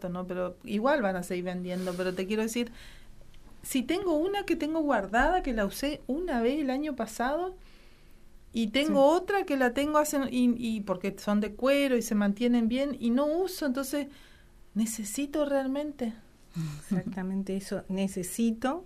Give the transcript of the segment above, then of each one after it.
¿no? Pero igual van a seguir vendiendo, pero te quiero decir, si tengo una que tengo guardada, que la usé una vez el año pasado, y tengo otra que la tengo y porque son de cuero y se mantienen bien, y no uso, entonces, ¿necesito realmente? Exactamente eso, necesito,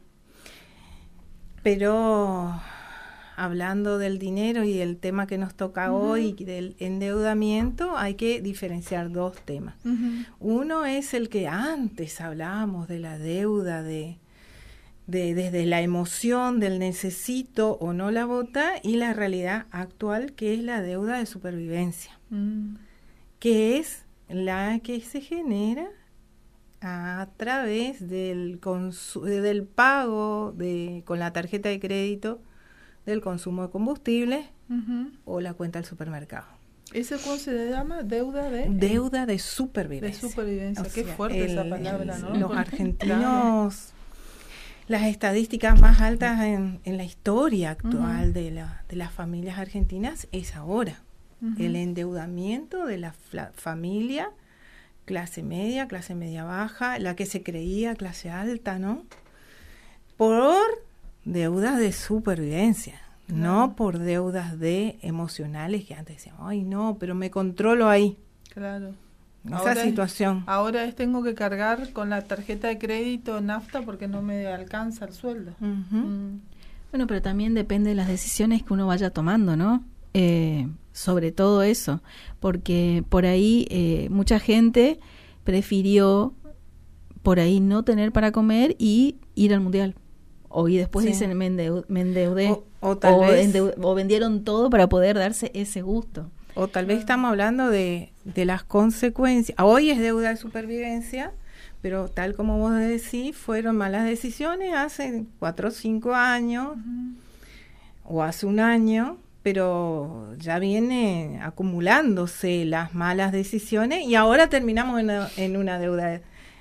pero hablando del dinero y el tema que nos toca hoy, del endeudamiento, hay que diferenciar dos temas. Uno es el que antes hablábamos de la deuda, desde la emoción del necesito o no la bota, y la realidad actual, que es la deuda de supervivencia, que es la que se genera a través del pago con la tarjeta de crédito, del consumo de combustible o la cuenta del supermercado. ¿Eso cómo se llama? Deuda de supervivencia. De supervivencia. Qué fuerte esa palabra, ¿no? Los argentinos, las estadísticas más altas en la historia actual de las familias argentinas es ahora. El endeudamiento de la familia clase media baja, la que se creía clase alta, ¿no? Por deudas de supervivencia, no por deudas emocionales, que antes decíamos, ay no, pero me controlo ahí. Claro. Esa situación. Ahora tengo que cargar con la tarjeta de crédito nafta porque no me alcanza el sueldo. Bueno, pero también depende de las decisiones que uno vaya tomando, ¿no? Sobre todo eso, porque por ahí mucha gente prefirió por ahí no tener para comer y ir al mundial. Y después dicen, me endeudé. O vendieron todo para poder darse ese gusto. O tal vez estamos hablando de las consecuencias. Hoy es deuda de supervivencia, pero tal como vos decís, fueron malas decisiones hace 4 o 5 años, o hace un año, pero ya viene acumulándose las malas decisiones y ahora terminamos en una deuda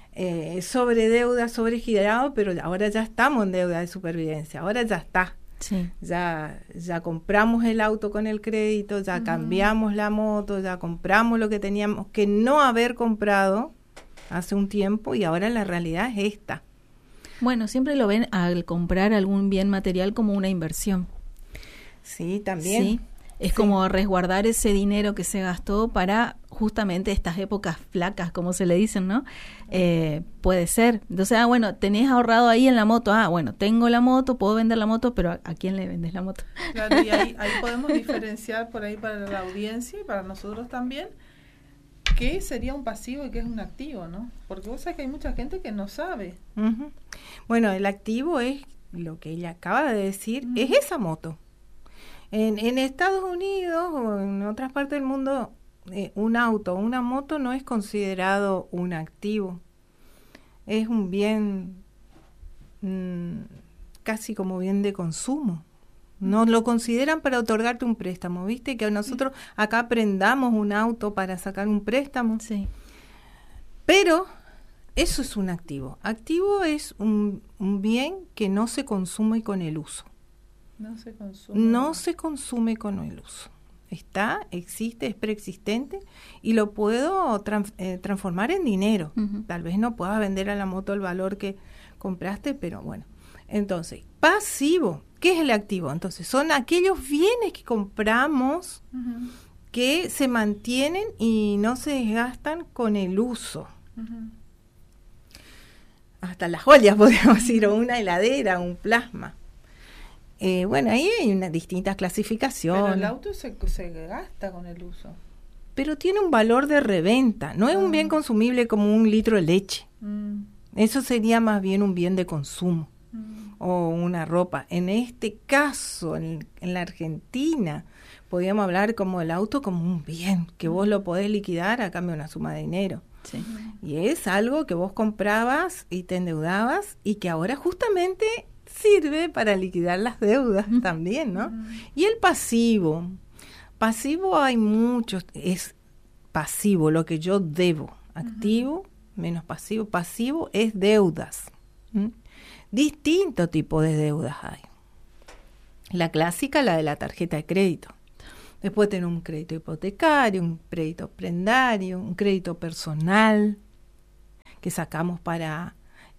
sobregirado, pero ahora ya estamos en deuda de supervivencia, ahora ya está. Sí. Ya compramos el auto con el crédito, ya cambiamos la moto, ya compramos lo que teníamos que no haber comprado hace un tiempo y ahora la realidad es esta. Bueno, siempre lo ven al comprar algún bien material como una inversión. Sí, también. Sí, es como resguardar ese dinero que se gastó para justamente estas épocas flacas, como se le dicen, ¿no? Puede ser. Entonces, bueno, tenés ahorrado ahí en la moto. Bueno, tengo la moto, puedo vender la moto, pero ¿a quién le vendes la moto? Claro, y ahí podemos diferenciar por ahí para la audiencia y para nosotros también qué sería un pasivo y qué es un activo, ¿no? Porque vos sabés que hay mucha gente que no sabe. Bueno, el activo es lo que ella acaba de decir, es esa moto. En Estados Unidos o en otras partes del mundo, un auto o una moto no es considerado un activo. Es un bien casi como bien de consumo. No lo consideran para otorgarte un préstamo, ¿viste? Que nosotros acá prendamos un auto para sacar un préstamo. Sí. Pero eso es un activo. Activo es un bien que no se consume con el uso. No se consume con el uso. Existe, es preexistente y lo puedo transformar en dinero. Tal vez no puedas vender a la moto el valor que compraste, pero bueno. Entonces, pasivo, ¿qué es el activo? Entonces, son aquellos bienes que compramos que se mantienen y no se desgastan con el uso. Hasta las joyas, podríamos decir, o una heladera, un plasma. Bueno, ahí hay unas distintas clasificaciones. Pero el auto se gasta con el uso. Pero tiene un valor de reventa, no es un bien consumible como un litro de leche. Eso sería más bien un bien de consumo o una ropa. En este caso, en la Argentina, podríamos hablar como el auto como un bien, que vos lo podés liquidar a cambio de una suma de dinero. Sí. Y es algo que vos comprabas y te endeudabas y que ahora justamente sirve para liquidar las deudas también, ¿no? Y el pasivo hay muchos, es pasivo, lo que yo debo, activo menos pasivo, pasivo es deudas. Distinto tipo de deudas hay. La clásica, la de la tarjeta de crédito. Después tener un crédito hipotecario, un crédito prendario, un crédito personal. que sacamos para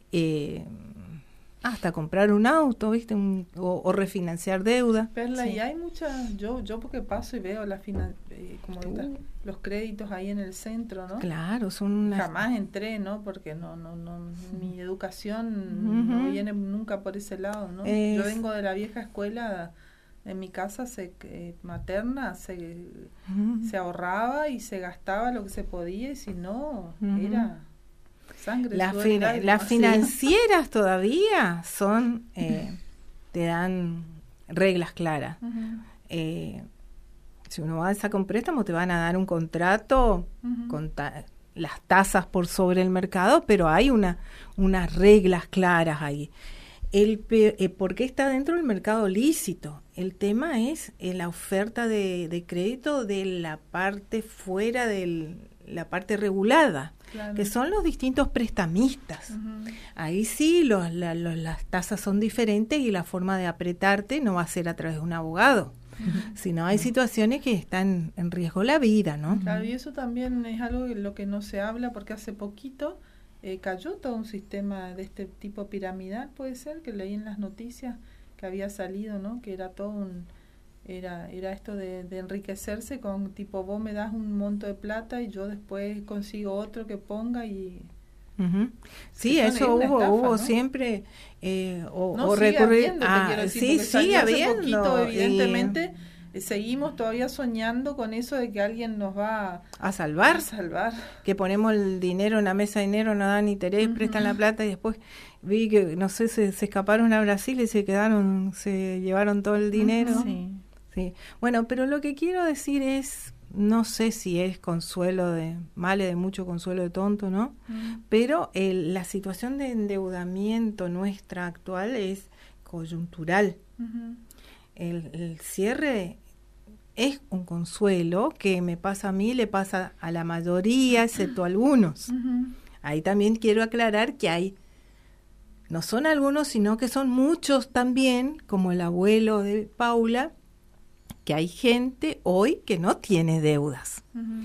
hasta comprar un auto, ¿viste? O refinanciar deuda. Perla, Sí. y hay muchas, yo porque paso y veo los créditos ahí en el centro, ¿no? Claro, son unas... Jamás entré, ¿no? Porque no, mi educación no viene nunca por ese lado, ¿no? Yo vengo de la vieja escuela, en mi casa materna se ahorraba y se gastaba lo que se podía, y si no, era sangre, sudor y lágrimas. Las financieras todavía son, te dan reglas claras. Si uno va a sacar un préstamo, te van a dar un contrato con las tasas por sobre el mercado, pero hay unas reglas claras ahí. ¿Por qué está dentro del mercado lícito? El tema es la oferta de crédito de la parte fuera de la parte regulada, claro, que son los distintos prestamistas. Ahí sí las tasas son diferentes y la forma de apretarte no va a ser a través de un abogado. Sino hay situaciones que están en riesgo la vida, ¿no? Claro, y eso también es algo de lo que no se habla, porque hace poquito cayó todo un sistema de este tipo piramidal, puede ser, que leí en las noticias que había salido, ¿no? Que era todo era esto de enriquecerse con tipo, vos me das un monto de plata y yo después consigo otro que ponga y... Sí, eso hubo, ¿no? Siempre o recurrir sigue habiendo. Poquito, evidentemente seguimos todavía soñando con eso de que alguien nos va a salvar, que ponemos el dinero en la mesa de dinero, no dan interés, prestan la plata y después vi que no sé, se escaparon a Brasil y se llevaron todo el dinero. Sí. Bueno, pero lo que quiero decir es, no sé si es consuelo de male de mucho, consuelo de tonto, ¿no? Pero la situación de endeudamiento nuestra actual es coyuntural. El cierre es un consuelo que me pasa a mí, le pasa a la mayoría, excepto a algunos. Ahí también quiero aclarar que no son algunos, sino que son muchos también, como el abuelo de Paula, que hay gente hoy que no tiene deudas.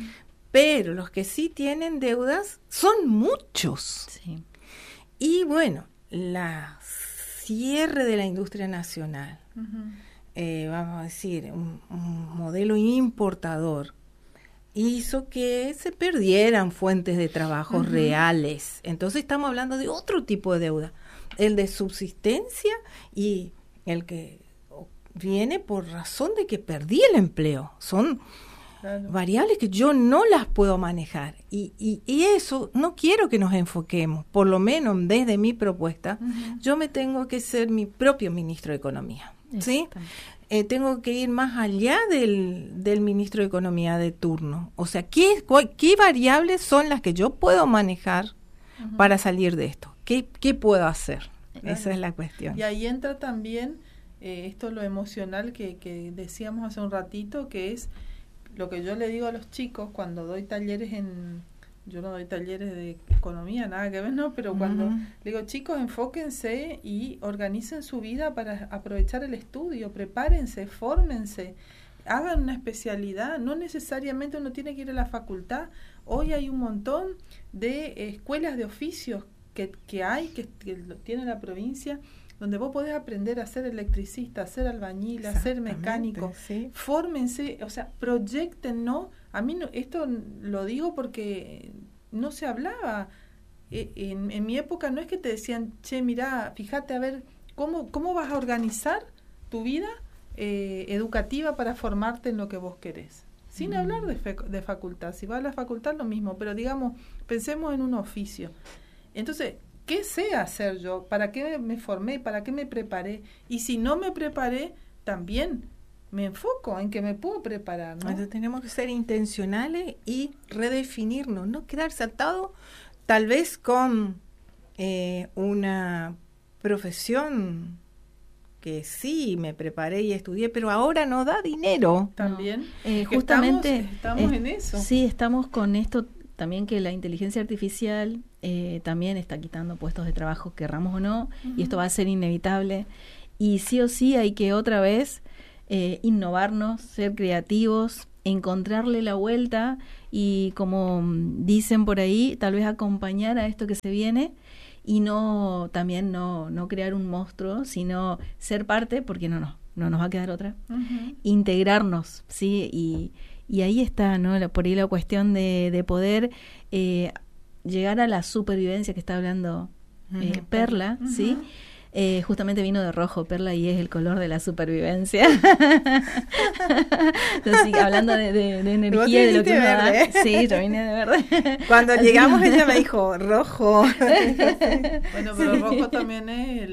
Pero los que sí tienen deudas son muchos. Sí. Y bueno, la cierre de la industria nacional, vamos a decir, un modelo importador, hizo que se perdieran fuentes de trabajo reales. Entonces estamos hablando de otro tipo de deuda, el de subsistencia y el que viene por razón de que perdí el empleo. Son variables que yo no las puedo manejar. Y eso no quiero que nos enfoquemos, por lo menos desde mi propuesta. Yo me tengo que ser mi propio ministro de Economía. ¿Sí? Tengo que ir más allá del ministro de Economía de turno. O sea, ¿qué variables son las que yo puedo manejar para salir de esto? ¿Qué puedo hacer? Esa es la cuestión. Y ahí entra también esto, lo emocional que decíamos hace un ratito, que es lo que yo le digo a los chicos cuando doy talleres yo no doy talleres de economía, nada que ver, no, pero cuando le digo, chicos, enfóquense y organicen su vida para aprovechar el estudio, prepárense, fórmense, hagan una especialidad, no necesariamente uno tiene que ir a la facultad. Hoy hay un montón de escuelas de oficios que tiene la provincia, donde vos podés aprender a ser electricista, a ser albañil, a ser mecánico. Sí. Fórmense, o sea, proyecten, ¿no? A mí esto lo digo porque no se hablaba. En mi época no es que te decían, che, mirá, fíjate a ver cómo vas a organizar tu vida educativa para formarte en lo que vos querés. Sin hablar de facultad. Si vas a la facultad, lo mismo. Pero digamos, pensemos en un oficio. Entonces, ¿qué sé hacer yo? ¿Para qué me formé? ¿Para qué me preparé? Y si no me preparé, también me enfoco en que me puedo preparar, ¿no? Entonces tenemos que ser intencionales y redefinirnos, no quedarse atado tal vez con una profesión que sí me preparé y estudié, pero ahora no da dinero. También. Justamente estamos en eso. Sí, estamos con esto también, que la inteligencia artificial también está quitando puestos de trabajo, querramos o no, y esto va a ser inevitable. Y sí o sí hay que otra vez innovarnos, ser creativos, encontrarle la vuelta y como dicen por ahí, tal vez acompañar a esto que se viene y no crear un monstruo, sino ser parte, porque no nos va a quedar otra, integrarnos, ¿sí? Y ahí está, ¿no? Por ahí la cuestión de poder llegar a la supervivencia que está hablando Perla, ¿sí? Justamente vino de rojo Perla y es el color de la supervivencia. Entonces, hablando de energía, de lo que uno da. Sí, yo vine de verde. Cuando llegamos ella me dijo rojo. Bueno, pero rojo también es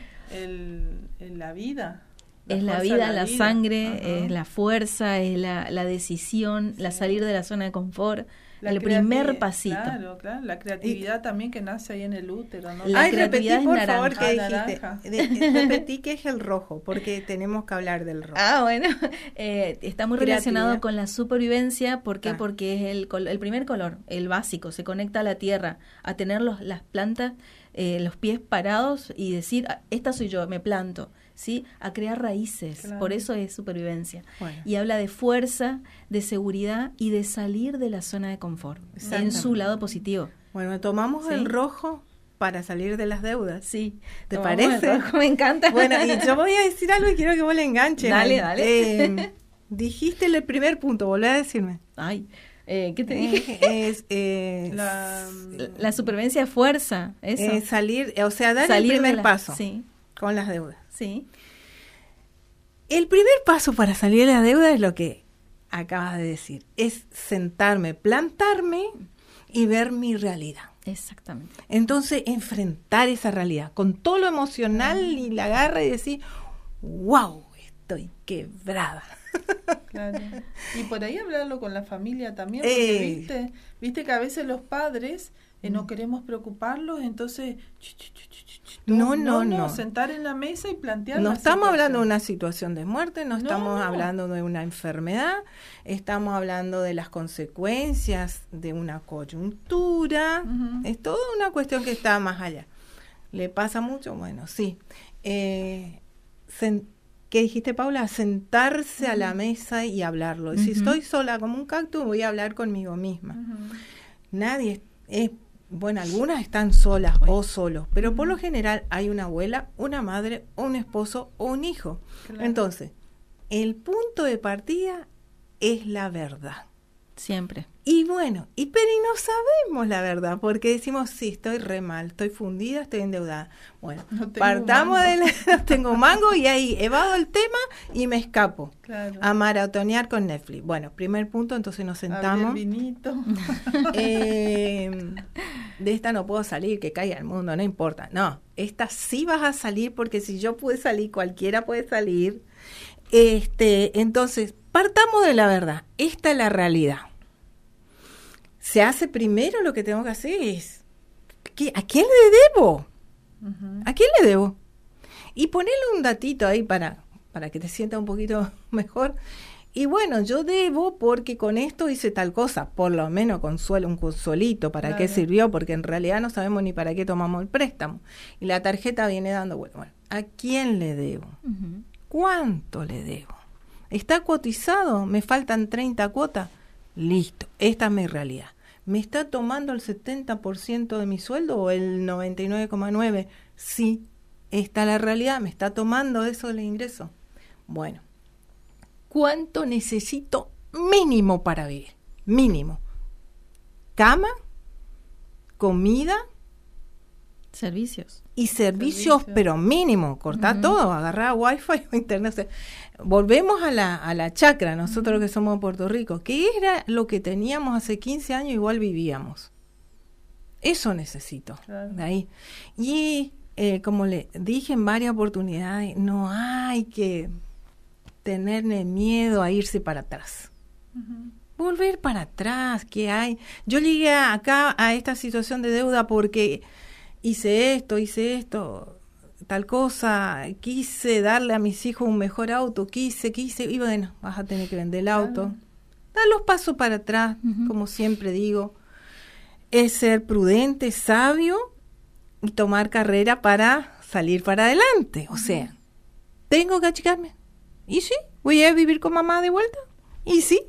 la vida. Es la vida, la sangre, es la fuerza, es la decisión, la salir de la zona de confort. El primer pasito. Claro, la creatividad también que nace ahí en el útero, ¿no? La creatividad repetí, por favor, que dijiste. Repetí que es el rojo, porque tenemos que hablar del rojo. Bueno, está muy relacionado con la supervivencia. ¿Por qué? Porque es el primer color, el básico, se conecta a la tierra, a tener las plantas, los pies parados y decir, esta soy yo, me planto. ¿Sí? A crear raíces, por eso es supervivencia. Bueno. Y habla de fuerza, de seguridad y de salir de la zona de confort, en su lado positivo. Bueno, tomamos el rojo para salir de las deudas. Sí. ¿Te parece? El rojo, me encanta. Bueno, y yo voy a decir algo y quiero que vos le enganches. Dale. Dijiste el primer punto, volvé a decirme. Ay, ¿qué te dije? La supervivencia es fuerza, eso. Salir, o sea, dar el primer paso. Sí. Con las deudas. Sí. El primer paso para salir de la deuda es lo que acabas de decir. Es sentarme, plantarme y ver mi realidad. Exactamente. Entonces, enfrentar esa realidad con todo lo emocional y la garra y decir, wow, estoy quebrada. Claro. Y por ahí hablarlo con la familia también, porque viste que a veces los padres no queremos preocuparlos, entonces no, sentar en la mesa y plantear. No estamos hablando de una situación de muerte, no estamos hablando de una enfermedad, estamos hablando de las consecuencias de una coyuntura, es toda una cuestión que está más allá. ¿Le pasa mucho? Bueno, sí. ¿Qué dijiste, Paula? Sentarse a la mesa y hablarlo. Y si estoy sola como un cactus, voy a hablar conmigo misma. Nadie es... Bueno, algunas están solas o solos, pero por lo general hay una abuela, una madre, un esposo o un hijo. Claro. Entonces, el punto de partida es la verdad. Siempre. Y bueno, pero no sabemos la verdad, porque decimos, sí, estoy re mal, estoy fundida, estoy endeudada. Bueno, partamos no tengo mango y ahí evado el tema y me escapo a maratonear con Netflix. Bueno, primer punto, entonces nos sentamos. Vinito. De esta no puedo salir, que caiga el mundo, no importa. No, esta sí vas a salir, porque si yo pude salir, cualquiera puede salir. Entonces, partamos de la verdad. Esta es la realidad. Se hace primero, lo que tengo que hacer es, ¿a quién le debo? ¿A quién le debo? Y ponerle un datito ahí para que te sientas un poquito mejor. Y bueno, yo debo porque con esto hice tal cosa, por lo menos un consuelito, ¿para qué sirvió? Porque en realidad no sabemos ni para qué tomamos el préstamo. Y la tarjeta viene dando, bueno, ¿a quién le debo? ¿Cuánto le debo? ¿Está cotizado? ¿Me faltan 30 cuotas? Listo, esta es mi realidad. ¿Me está tomando el 70% de mi sueldo o el 99,9%? Sí, esta es la realidad. ¿Me está tomando eso del ingreso? Bueno, ¿cuánto necesito mínimo para vivir? Mínimo. Cama, comida, servicios. Y servicios, pero mínimo. Cortar todo, agarrar wifi o internet. O sea, volvemos a la chacra, nosotros que somos de Puerto Rico, que era lo que teníamos hace 15 años, igual vivíamos. Eso necesito. De ahí. Y como le dije en varias oportunidades, no hay que tenerle miedo a irse para atrás. Volver para atrás, ¿qué hay? Yo llegué acá a esta situación de deuda porque hice esto, tal cosa, quise darle a mis hijos un mejor auto, quise, y bueno, vas a tener que vender el auto. Dar los pasos para atrás, como siempre digo, es ser prudente, sabio y tomar carrera para salir para adelante. O sea, tengo que achicarme. ¿Y sí? ¿Voy a vivir con mamá de vuelta? ¿Y sí?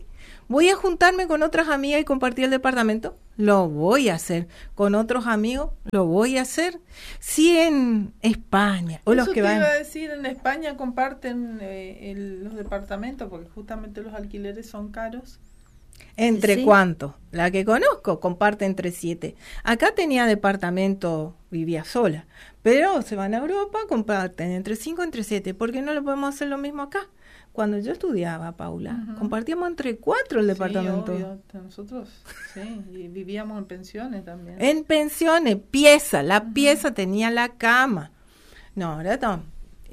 ¿Voy a juntarme con otras amigas y compartir el departamento? Lo voy a hacer. ¿Con otros amigos? Lo voy a hacer. Si en España o los que van... Eso te iba a decir, en España comparten los departamentos porque justamente los alquileres son caros. ¿Entre Sí. cuántos? La que conozco comparte entre 7. Acá tenía departamento, vivía sola, pero se van a Europa, comparten entre 5, entre 7. ¿Por qué no lo podemos hacer lo mismo acá? Cuando yo estudiaba, Paula, compartíamos entre 4 el departamento. Sí, obvio. Nosotros, sí, y vivíamos en pensiones también. En pensiones, pieza, la pieza tenía la cama. No, ahora no.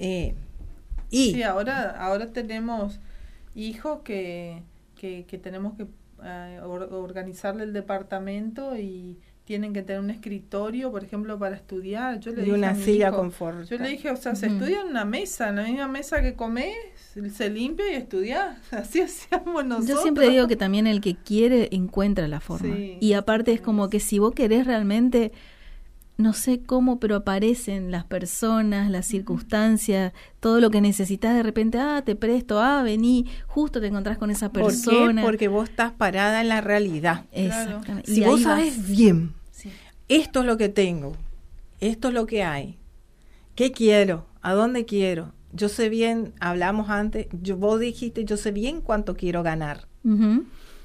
Sí, ahora tenemos hijos que tenemos que organizarle el departamento y tienen que tener un escritorio, por ejemplo, para estudiar. Yo le dije una a mi silla hijo, confort. yo le dije, o sea, se estudia en una mesa, en la misma mesa que comés, se limpia y estudia. Así hacíamos nosotros. Yo siempre digo que también el que quiere encuentra la forma. Sí, y aparte es como que si vos querés realmente, no sé cómo, pero aparecen las personas, las circunstancias, todo lo que necesitas de repente, te presto, vení, justo te encontrás con esa persona. ¿Por qué? Porque vos estás parada en la realidad. Exactamente. Si Y vos ahí sabés vas. bien, Sí. esto es lo que tengo, esto es lo que hay, ¿qué quiero? ¿A dónde quiero? Yo sé bien, hablamos antes, vos dijiste, yo sé bien cuánto quiero ganar. Ujú.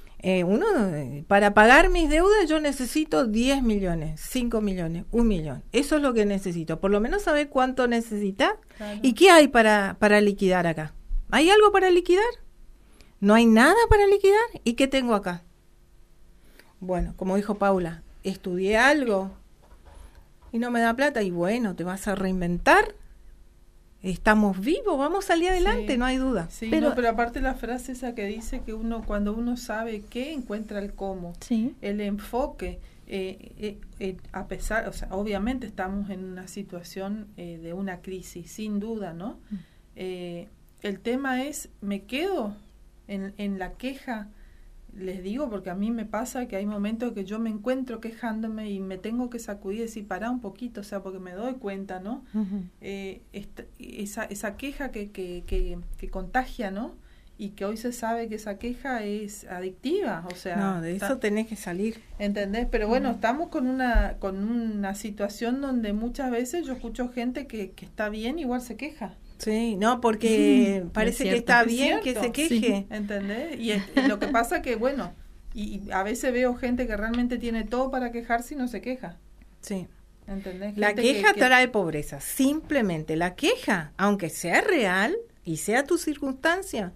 Para pagar mis deudas yo necesito 10 millones, 5 millones, 1 millón. Eso es lo que necesito. Por lo menos saber cuánto necesitas. Claro. ¿Y qué hay para liquidar acá? ¿Hay algo para liquidar? ¿No hay nada para liquidar? ¿Y qué tengo acá? Bueno, como dijo Paula, estudié algo y no me da plata. Y bueno, te vas a reinventar. Estamos vivos, vamos a salir adelante, Sí. no hay duda. Sí, Pero- pero aparte la frase esa que dice que cuando uno sabe qué, encuentra el cómo. Sí. El enfoque, a pesar, o sea, obviamente estamos en una situación de una crisis, sin duda, ¿no? El tema es, ¿me quedo en la queja? Les digo, porque a mí me pasa que hay momentos que yo me encuentro quejándome y me tengo que sacudir y decir, pará un poquito, o sea, porque me doy cuenta, ¿no? Esa queja que contagia, ¿no? Y que hoy se sabe que esa queja es adictiva, o sea... No, de eso tenés que salir. ¿Entendés? Pero bueno, estamos con una situación donde muchas veces yo escucho gente que está bien, igual se queja. Sí, no, porque parece que cierto. está Es bien que cierto, se queje. ¿Entendés? Y lo que pasa que, bueno, y a veces veo gente que realmente tiene todo para quejarse y no se queja. Sí. ¿Entendés? La Gente queja que- trae pobreza. Simplemente la queja, aunque sea real y sea tu circunstancia,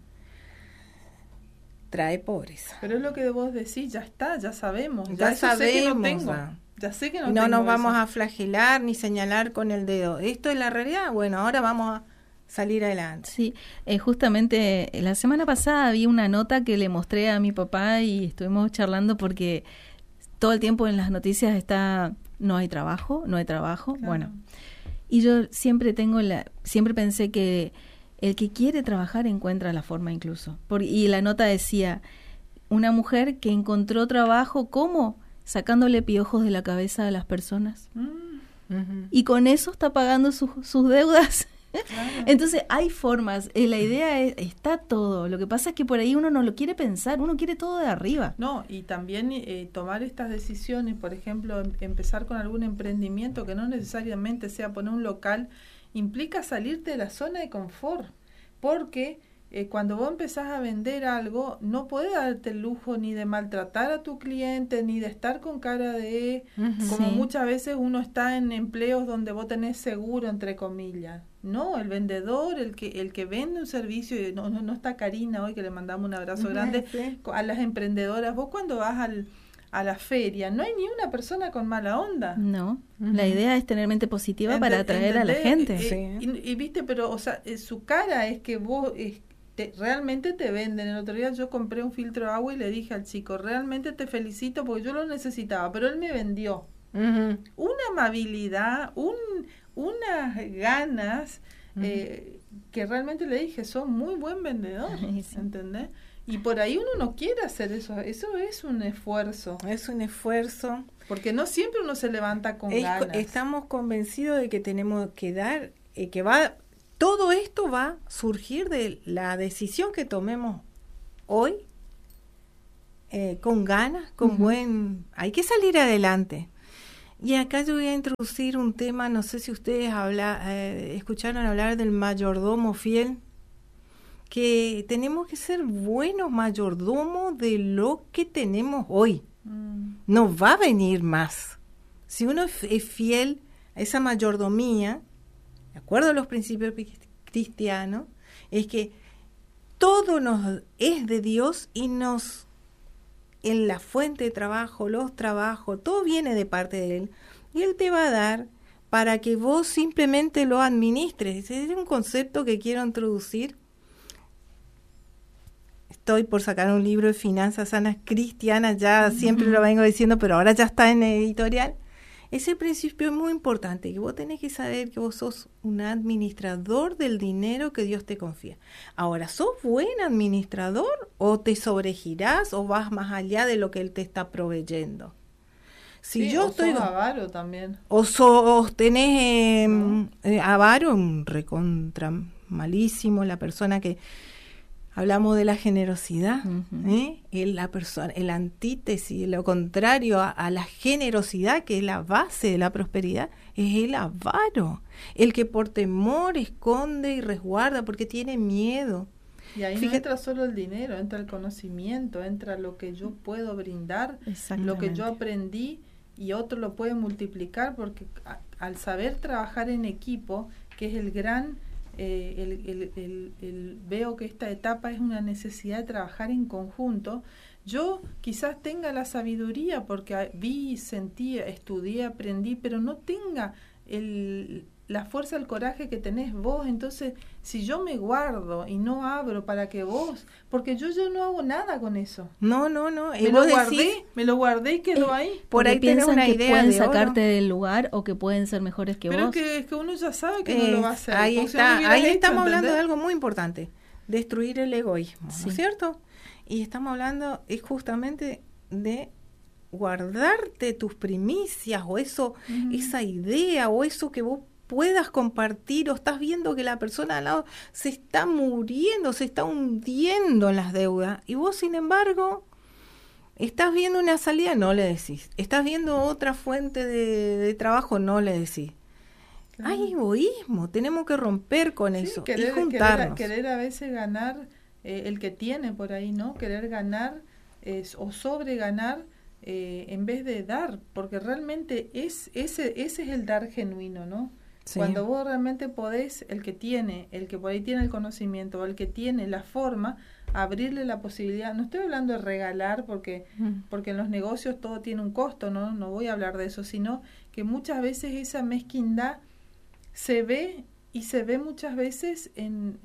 trae pobreza. Pero es lo que vos decís, ya está, ya sabemos. Ya eso sé que no sabemos, tengo. ya. Ya sé que no No tengo nos vamos eso. a flagelar ni señalar con el dedo. ¿Esto es la realidad? Bueno, ahora vamos a salir adelante. Sí, justamente la semana pasada vi una nota que le mostré a mi papá y estuvimos charlando porque todo el tiempo en las noticias está no hay trabajo. Claro. Bueno, y yo siempre siempre pensé que el que quiere trabajar encuentra la forma incluso. Y la nota decía, una mujer que encontró trabajo, ¿cómo? Sacándole piojos de la cabeza a las personas. Ujú. Y con eso está pagando sus deudas. Claro. Entonces hay formas, la idea está todo, lo que pasa es que por ahí uno no lo quiere pensar, uno quiere todo de arriba. No, y también tomar estas decisiones, por ejemplo, empezar con algún emprendimiento que no necesariamente sea poner un local, implica salirte de la zona de confort, porque cuando vos empezás a vender algo, no podés darte el lujo ni de maltratar a tu cliente, ni de estar con cara de... Ujú. Como Sí. muchas veces uno está en empleos donde vos tenés seguro, entre comillas. No, el vendedor, el que vende un servicio, y no está Karina hoy, que le mandamos un abrazo grande, Sí. a las emprendedoras. Vos cuando vas a la feria, no hay ni una persona con mala onda. No, Ujú. la idea es tener mente positiva para atraer a la ¿Entendés? gente. Sí. Y viste, pero, o sea, su cara es que vos realmente te venden. El otro día yo compré un filtro de agua y le dije al chico, realmente te felicito porque yo lo necesitaba, pero él me vendió. Ujú. Una amabilidad, unas ganas, que realmente le dije, son muy buen vendedor, Sí. ¿entendés? Y por ahí uno no quiere hacer eso es un esfuerzo, Es un esfuerzo. porque no siempre uno se levanta con ganas. Estamos convencidos de que tenemos que dar, todo esto va a surgir de la decisión que tomemos hoy con ganas, hay que salir adelante. Y acá yo voy a introducir un tema, no sé si ustedes escucharon hablar del mayordomo fiel, que tenemos que ser buenos mayordomos de lo que tenemos hoy. No va a venir más. Si uno es fiel a esa mayordomía, de acuerdo a los principios cristianos, es que todo nos es de Dios y en la fuente de trabajo, los trabajos, todo viene de parte de Él. Y Él te va a dar para que vos simplemente lo administres. Ese es un concepto que quiero introducir. Estoy por sacar un libro de finanzas sanas cristianas, ya siempre lo vengo diciendo, pero ahora ya está en editorial. Ese principio es muy importante, que vos tenés que saber que vos sos un administrador del dinero que Dios te confía. Ahora, ¿sos buen administrador o te sobregirás o vas más allá de lo que Él te está proveyendo? Si sí, yo o estoy sos avaro también. O tenés avaro, un recontra malísimo, la persona que... Hablamos de la generosidad, el antítesis, lo contrario a la generosidad, que es la base de la prosperidad, es el avaro, el que por temor esconde y resguarda porque tiene miedo. Y ahí no entra solo el dinero, entra el conocimiento, entra lo que yo puedo brindar, lo que yo aprendí y otro lo puede multiplicar, porque al saber trabajar en equipo, que es el gran... veo que esta etapa es una necesidad de trabajar en conjunto. Yo quizás tenga la sabiduría porque vi, sentí, estudié, aprendí, pero no tenga la fuerza, el coraje que tenés vos. Entonces, si yo me guardo y no abro para que vos, porque yo no hago nada con eso. No. Me lo guardé y quedó ahí. Por ahí piensan una idea que pueden sacarte del lugar o que pueden ser mejores que pero vos. Pero es que uno ya sabe que no lo va a hacer. Ahí estamos hablando de algo muy importante, destruir el egoísmo, ¿no es cierto? Y estamos hablando justamente de guardarte tus primicias o eso, esa idea o eso que vos puedas compartir, o estás viendo que la persona al lado se está muriendo, se está hundiendo en las deudas, y vos sin embargo estás viendo una salida, no le decís, estás viendo otra fuente de trabajo, no le decís. Claro. Hay egoísmo, tenemos que romper con eso y juntarnos. Querer a veces ganar el que tiene por ahí, ¿no? Querer ganar o sobreganar en vez de dar, porque realmente ese es el dar genuino, ¿no? Sí. Cuando vos realmente podés, el que por ahí tiene el conocimiento, o el que tiene la forma, abrirle la posibilidad. No estoy hablando de regalar, porque en los negocios todo tiene un costo, no voy a hablar de eso, sino que muchas veces esa mezquindad se ve muchas veces en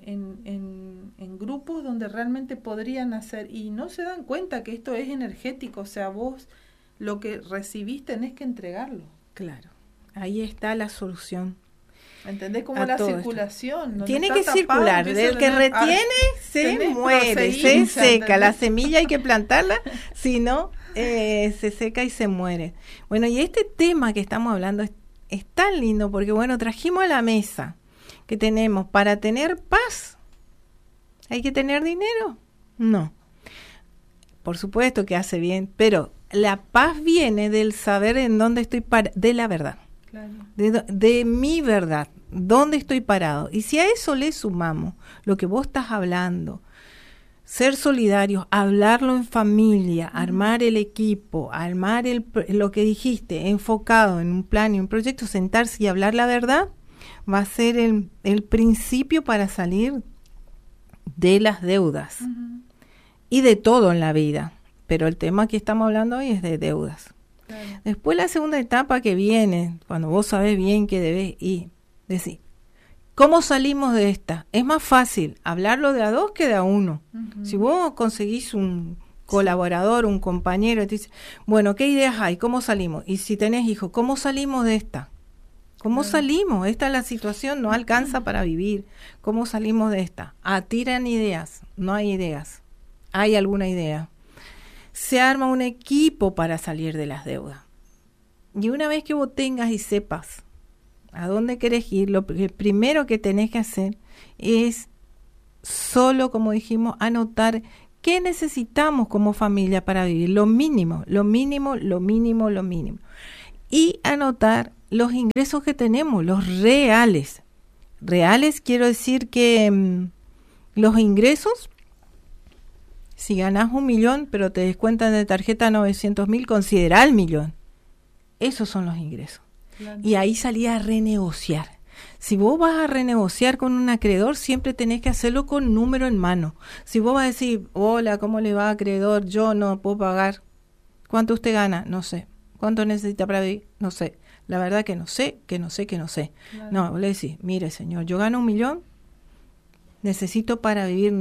grupos donde realmente podrían hacer, y no se dan cuenta que esto es energético, o sea, vos lo que recibís tenés que entregarlo. Claro, ahí está la solución. ¿Entendés? Como la circulación. Tiene que circular. El que retiene se muere, se seca. La semilla hay que plantarla, si no, se seca y se muere. Bueno, y este tema que estamos hablando es tan lindo porque, bueno, trajimos a la mesa que tenemos para tener paz. ¿Hay que tener dinero? No. Por supuesto que hace bien, pero la paz viene del saber en dónde estoy de la verdad. Claro. De mi verdad, dónde estoy parado. Y si a eso le sumamos lo que vos estás hablando, ser solidarios, hablarlo en familia, armar el equipo, armar lo que dijiste, enfocado en un plan y un proyecto, sentarse y hablar la verdad, va a ser el principio para salir de las deudas y de todo en la vida. Pero el tema que estamos hablando hoy es de deudas. Claro. Después la segunda etapa que viene, cuando vos sabés bien que debés ir, decir, ¿cómo salimos de esta? Es más fácil hablarlo de a dos que de a uno. Si vos conseguís un colaborador, un compañero, te dice, bueno, ¿qué ideas hay? ¿Cómo salimos? Y si tenés hijos, ¿cómo salimos de esta? ¿Cómo salimos? Esta es la situación, no alcanza para vivir. ¿Cómo salimos de esta? Tiran ideas, no hay ideas. ¿Hay alguna idea? Se arma un equipo para salir de las deudas. Y una vez que vos tengas y sepas a dónde querés ir, lo primero que tenés que hacer es solo, como dijimos, anotar qué necesitamos como familia para vivir, lo mínimo. Y anotar los ingresos que tenemos, los reales. Reales quiero decir que los ingresos, si ganás 1 millón, pero te descuentan de tarjeta 900.000, considera el millón. Esos son los ingresos. Claro. Y ahí salía a renegociar. Si vos vas a renegociar con un acreedor, siempre tenés que hacerlo con número en mano. Si vos vas a decir, hola, ¿cómo le va, acreedor? Yo no puedo pagar. ¿Cuánto usted gana? No sé. ¿Cuánto necesita para vivir? No sé. La verdad que no sé. Claro. No, vos le decís, mire, señor, yo gano 1 millón, necesito para vivir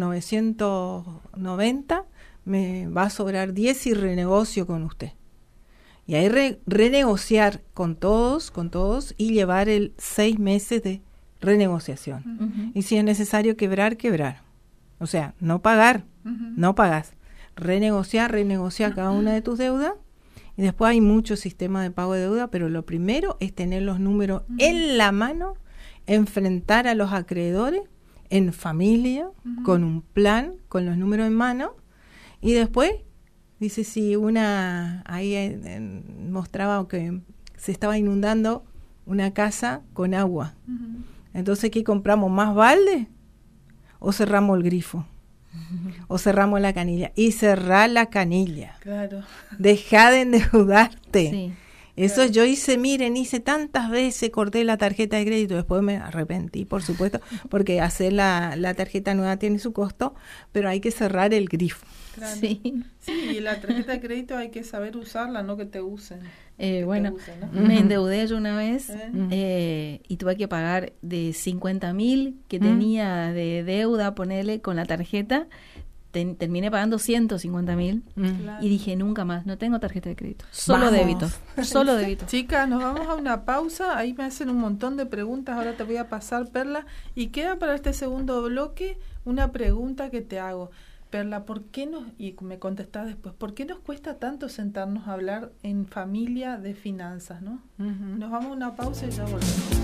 990, me va a sobrar 10 y renegocio con usted. Y ahí renegociar con todos y llevar 6 meses de renegociación. Uh-huh. Y si es necesario quebrar. O sea, no pagar, no pagás. Renegociar cada una de tus deudas. Y después hay muchos sistemas de pago de deuda, pero lo primero es tener los números en la mano, enfrentar a los acreedores en familia, con un plan, con los números en mano, y después dice, si ahí mostraba que se estaba inundando una casa con agua. Uh-huh. Entonces, ¿qué compramos? ¿Más balde? ¿O cerramos el grifo? Uh-huh. ¿O cerramos la canilla? Y cerrar la canilla. Claro. Deja de endeudarte. Sí. Eso claro. Yo hice tantas veces, corté la tarjeta de crédito, después me arrepentí, por supuesto, porque hacer la tarjeta nueva tiene su costo, pero hay que cerrar el grifo. Claro. Sí, y la tarjeta de crédito hay que saber usarla, no que te usen. Bueno, ¿no? Me endeudé yo una vez y tuve que pagar de 50.000 que tenía de deuda, ponerle con la tarjeta. Terminé pagando 150.000 claro. Y dije, nunca más, no tengo tarjeta de crédito, solo débito. Chicas, nos vamos a una pausa, ahí me hacen un montón de preguntas, ahora te voy a pasar, Perla, y queda para este segundo bloque una pregunta que te hago. Perla, y me contestás después, ¿por qué nos cuesta tanto sentarnos a hablar en familia de finanzas, no? Uh-huh. Nos vamos a una pausa y ya volvemos.